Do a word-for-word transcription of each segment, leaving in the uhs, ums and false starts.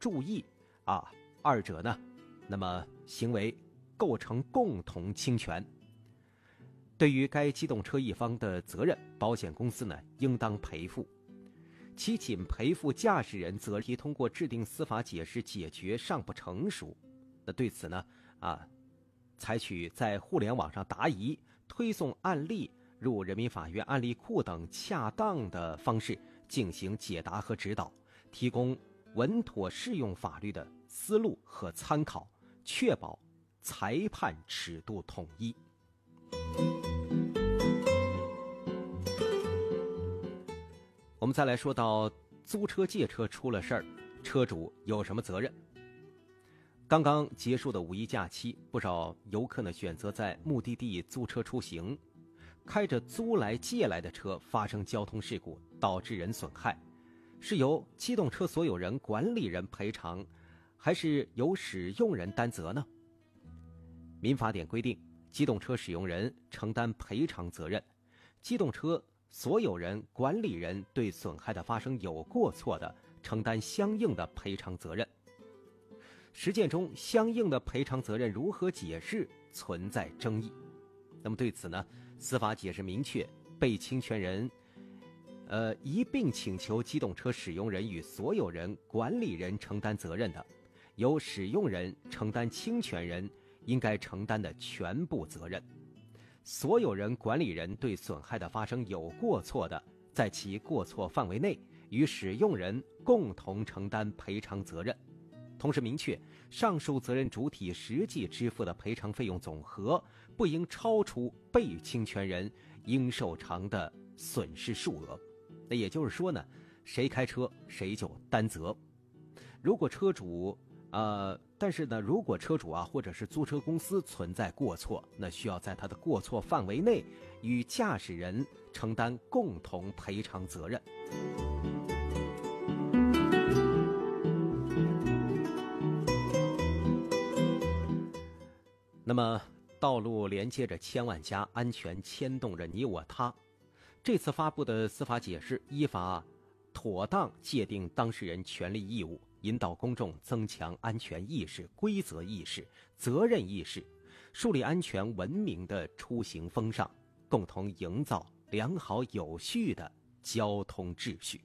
注意啊，二者呢，那么行为构成共同侵权。对于该机动车一方的责任，保险公司呢应当赔付。其仅赔付驾驶人责任通过制定司法解释解决尚不成熟，那对此呢啊，采取在互联网上答疑、推送案例入人民法院案例库等恰当的方式进行解答和指导，提供稳妥适用法律的思路和参考，确保裁判尺度统一。我们再来说到租车借车出了事儿，车主有什么责任？刚刚结束的五一假期，不少游客呢选择在目的地租车出行，开着租来借来的车发生交通事故，导致人损害，是由机动车所有人、管理人赔偿，还是由使用人担责呢？民法典规定，机动车使用人承担赔偿责任，机动车所有人、管理人对损害的发生有过错的，承担相应的赔偿责任。实践中，相应的赔偿责任如何解释存在争议。那么对此呢，司法解释明确，被侵权人呃一并请求机动车使用人与所有人、管理人承担责任的，由使用人承担侵权人应该承担的全部责任。所有人、管理人对损害的发生有过错的，在其过错范围内，与使用人共同承担赔偿责任。同时明确，上述责任主体实际支付的赔偿费用总和不应超出被侵权人应受偿的损失数额。那也就是说呢，谁开车谁就担责。如果车主呃，但是呢，如果车主啊或者是租车公司存在过错，那需要在他的过错范围内与驾驶人承担共同赔偿责任。那么道路连接着千万家，安全牵动着你我他。这次发布的司法解释依法妥当界定当事人权利义务，引导公众增强安全意识、规则意识、责任意识，树立安全文明的出行风尚，共同营造良好有序的交通秩序。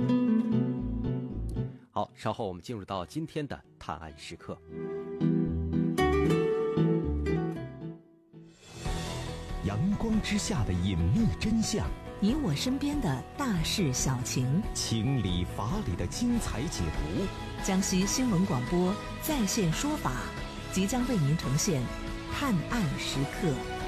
好，稍后我们进入到今天的探案时刻。 阳光之下的隐秘真相， 你我身边的大事小情， 情理法理的精彩解读。 江西新闻广播在线说法即将为您呈现探案时刻。